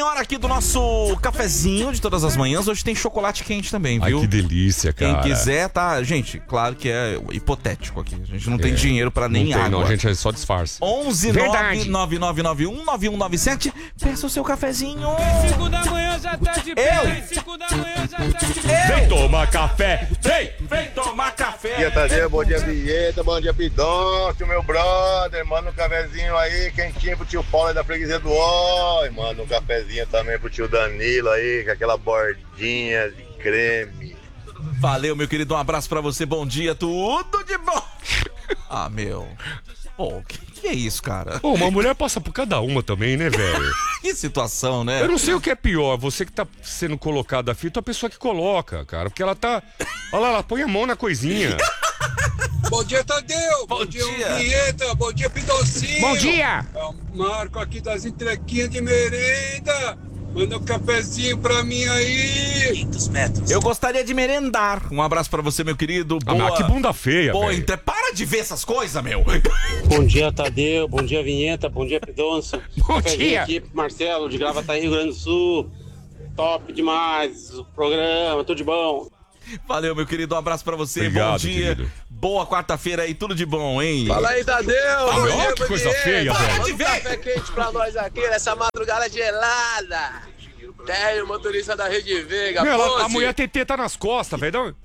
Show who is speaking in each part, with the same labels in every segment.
Speaker 1: hora aqui do nosso cafezinho de todas as manhãs. Hoje tem chocolate quente também, viu?
Speaker 2: Ai, que delícia, cara.
Speaker 1: Quem quiser, tá? Gente, claro que é hipotético aqui. A gente não tem dinheiro pra nem água.
Speaker 2: Não, a gente só disfarça.
Speaker 1: 11-99991-9197. Peça o seu cafezinho.
Speaker 3: 5 da manhã já tá de pé. 5 da manhã já tá de pé.
Speaker 2: Vem tomar café.
Speaker 1: Vem tomar café.
Speaker 4: Bom dia, Tadeu. Bom dia, Vinheta. Bom dia, Pidoncio, meu brother. Manda um cafezinho aí, quentinho pro tio Paulo aí da freguesia do Oi. Manda um cafezinho também pro tio Danilo aí, com aquela bordinha de creme.
Speaker 1: Valeu, meu querido. Um abraço pra você. Bom dia. Tudo de bom. Ah, meu. Pô, que é isso, cara?
Speaker 2: Pô, uma mulher passa por cada uma também, né, velho?
Speaker 1: Que situação, né?
Speaker 2: Eu não sei o que é pior, você que tá sendo colocado a fita ou a pessoa que coloca, cara. Porque ela tá... Olha lá, ela põe a mão na coisinha.
Speaker 5: Bom dia, Tadeu.
Speaker 1: Bom dia.
Speaker 5: Vinheta. Bom dia, Pidoncinho.
Speaker 2: Bom dia.
Speaker 5: É o Marco aqui das entrequinhas de merenda. Manda um cafezinho pra mim aí.
Speaker 6: 500 metros.
Speaker 1: Eu gostaria de merendar. Um abraço pra você, meu querido.
Speaker 2: Ah, mas que bunda feia,
Speaker 1: Pô,
Speaker 2: velho.
Speaker 1: para de ver essas coisas, meu.
Speaker 7: Bom dia, Tadeu. Bom dia, Vinheta. Bom dia, Pidoncio.
Speaker 2: Bom
Speaker 7: Cafezinho
Speaker 2: dia.
Speaker 7: aqui pro Marcelo, de Gravataí, Rio Grande do Sul. Top demais o programa, tudo de bom.
Speaker 1: Valeu, meu querido. Um abraço pra você.
Speaker 2: Obrigado,
Speaker 1: bom dia.
Speaker 2: querido.
Speaker 1: Boa quarta-feira aí. Tudo de bom, hein?
Speaker 5: Fala aí, Tadeu.
Speaker 2: Ah, meu, olha que coisa feia,
Speaker 1: Para
Speaker 2: velho.
Speaker 1: de ver.
Speaker 5: Café quente pra nós aqui nessa madrugada gelada. Tem o motorista da Rede Veiga.
Speaker 2: Meu, a
Speaker 5: Pose.
Speaker 2: mulher tem teta nas costas, velho.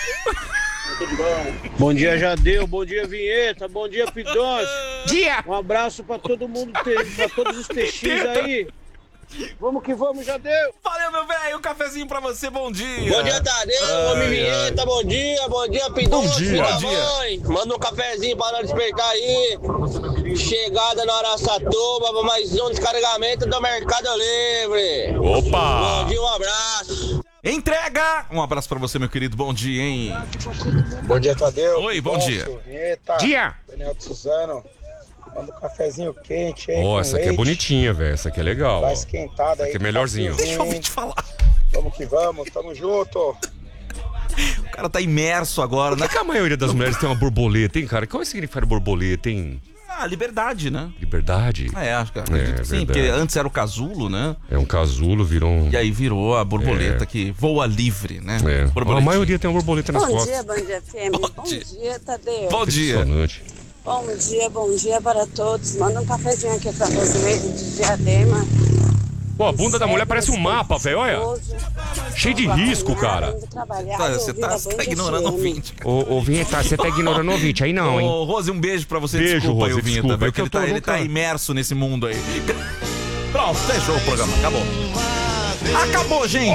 Speaker 7: Bom dia, Jadeu. Bom dia, Vinheta. Bom dia, Pidoncio.
Speaker 2: Dia.
Speaker 7: Um abraço pra todo mundo, pra todos os peixinhos aí. Vamos que vamos, Jadeu.
Speaker 1: Valeu, meu velho. Um cafezinho pra você. Bom dia.
Speaker 4: Bom dia, Tadeu. Homem Vinheta. Bom dia, Pidoncio.
Speaker 2: Bom dia.
Speaker 4: filho da
Speaker 1: Bom dia.
Speaker 4: mãe. Manda um cafezinho pra nós despertar aí. Chegada na Araçatuba pra mais um descarregamento do Mercado Livre.
Speaker 2: Opa.
Speaker 4: Bom dia, um abraço.
Speaker 1: Entrega. Um abraço pra você, meu querido. Bom dia, hein?
Speaker 8: Bom dia, Tadeu.
Speaker 1: Oi, bom dia.
Speaker 8: Vinheta.
Speaker 2: Dia.
Speaker 8: Daniel de Suzano. Manda um cafezinho quente aí.
Speaker 2: Ó,
Speaker 8: com
Speaker 2: essa aqui é
Speaker 8: leite.
Speaker 2: bonitinha, velho. Essa aqui é legal.
Speaker 8: Vai
Speaker 2: Ó.
Speaker 8: esquentada aí.
Speaker 2: aqui é melhorzinho.
Speaker 1: Deixa eu ouvir te falar.
Speaker 8: Vamos que vamos, tamo junto.
Speaker 1: O cara tá imerso agora, né?
Speaker 2: Por que a maioria das mulheres tem uma borboleta, hein, cara? Qual é o significado de borboleta, hein?
Speaker 1: Ah, liberdade, né?
Speaker 2: Liberdade?
Speaker 1: Acho que acredito que sim,
Speaker 2: verdade.
Speaker 1: porque antes era o casulo, né?
Speaker 2: É um casulo, virou um...
Speaker 1: E aí virou a borboleta que voa livre, né?
Speaker 2: É. A
Speaker 1: Borboletinha.
Speaker 2: maioria tem uma borboleta nas
Speaker 9: Bom
Speaker 2: costas.
Speaker 9: dia, Band FM. Bom dia, Tadeu.
Speaker 1: Bom dia.
Speaker 2: Impressionante.
Speaker 9: Bom dia para todos. Manda um cafezinho aqui pra Rosimeire de Diadema.
Speaker 2: Pô, a bunda da mulher parece um mapa, velho, olha. Cheio de risco, cara.
Speaker 1: Você tá ignorando o ouvinte.
Speaker 2: Ô, Vinheta, você tá ignorando o ouvinte aí não, hein?
Speaker 1: Ô, Rose, um beijo pra você.
Speaker 2: Beijo,
Speaker 1: desculpa aí,
Speaker 2: Rose,
Speaker 1: o Vinheta,
Speaker 2: desculpa,
Speaker 1: velho,
Speaker 2: é que
Speaker 1: porque
Speaker 2: eu tô
Speaker 1: ele tá
Speaker 2: nunca-
Speaker 1: imerso nesse mundo aí. Pronto, fechou o programa. Acabou. Acabou, gente.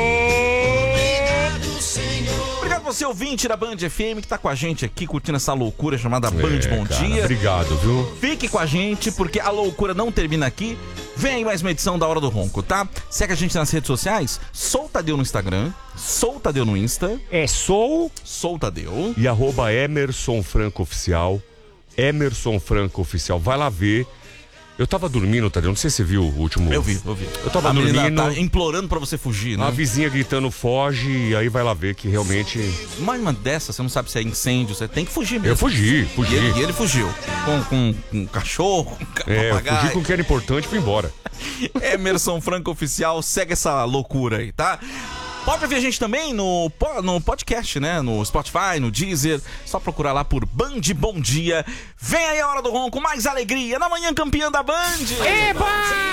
Speaker 1: Obrigado você, ouvinte da Band FM, que tá com a gente aqui, curtindo essa loucura chamada Band Bom
Speaker 2: cara,
Speaker 1: Dia.
Speaker 2: obrigado, viu?
Speaker 1: Fique com a gente, porque a loucura não termina aqui. Vem aí mais uma edição da Hora do Ronco, tá? Segue a gente nas redes sociais. Soltadeu no Instagram, Soltadeu no Insta, Soltadeu.
Speaker 2: E @ Emerson Franco Oficial. Emerson Franco Oficial. Vai lá ver. Eu tava dormindo, Tadeu. Não sei se você viu o último.
Speaker 1: Eu vi.
Speaker 2: Eu tava
Speaker 1: A menina
Speaker 2: dormindo.
Speaker 1: tá implorando pra você fugir, né?
Speaker 2: A vizinha gritando foge, e aí vai lá ver que realmente...
Speaker 1: Mas uma dessa, você não sabe se é incêndio, você tem que fugir mesmo.
Speaker 2: Eu fugi.
Speaker 1: E ele fugiu. Com um cachorro, com
Speaker 2: Eu
Speaker 1: papagaio.
Speaker 2: fugi com o que era importante e fui embora.
Speaker 1: Emerson Franco Oficial, segue essa loucura aí, tá? Pode ouvir a gente também no podcast, né? No Spotify, no Deezer. Só procurar lá por Band Bom Dia. Vem aí a Hora do Ronco, mais alegria na manhã campeã da Band.
Speaker 2: Eba!